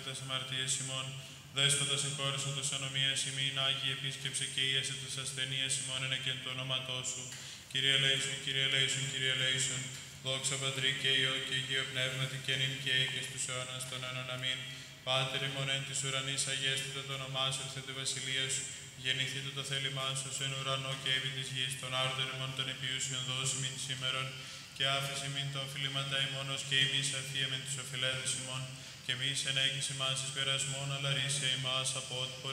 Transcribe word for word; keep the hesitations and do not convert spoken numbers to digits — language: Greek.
τας αμαρτίας ημών. Δέσποτα συγχώρεσον τας ανομίας ημίν, Άγιοι επίσκεψε και ίασε τας ασθενείας ημών εν εκ του ονόματός σου. Κύριε ελέησον, Κύριε ελέησον, Κύριε ελέησον. Δόξα Πατρί και Υιό και Αγίο Πνεύματι και νυν και αεί και στους αιώνας των αιώνων. Αμήν. Πάτερ ημών εν της ουρανής, αγιαστήτω το όνομά σου, έρθετε η βασιλεία σου. Γεννηθήτω το θέλημά σου εν ουρανό και επί της γης. Των άρτων ημών των επιούσιων δώσει μην σήμερον. Και άφησε μην των φιλήματα ημών ως και εμείς αφίεμεν τους οφειλέτες ημών. Και εμείς ενέγγιση μας εις περασμόν, αλλά ρίσε ημάς από ό,τι